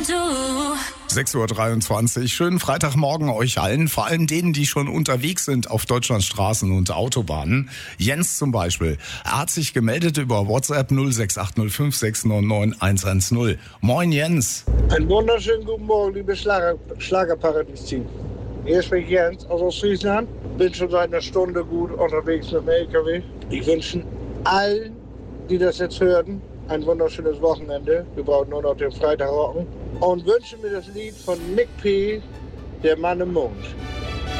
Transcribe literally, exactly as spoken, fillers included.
sechs Uhr dreiundzwanzig. Schönen Freitagmorgen euch allen, vor allem denen, die schon unterwegs sind auf Deutschlands Straßen und Autobahnen. Jens zum Beispiel. Er hat sich gemeldet über WhatsApp null sechs acht null fünf sechs neun neun eins eins null. Moin Jens. Einen wunderschönen guten Morgen, liebe Schlager, Schlagerparadies-Team. Hier spricht Jens aus Ostfriesland. Bin schon seit einer Stunde gut unterwegs mit dem L K W. Ich wünsche allen, die das jetzt hören, ein wunderschönes Wochenende. Wir brauchen nur noch den Freitag rocken. Und wünsche mir das Lied von Nick P., Der Mann im Mond.